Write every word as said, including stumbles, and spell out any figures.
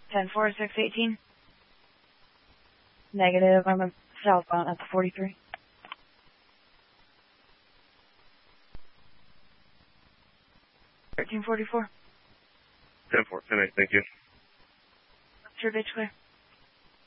ten four, six eighteen. Negative, I'm a southbound at the forty-three. thirteen forty-four. ten four, ten eight, thank you. Sure, bitch, clear.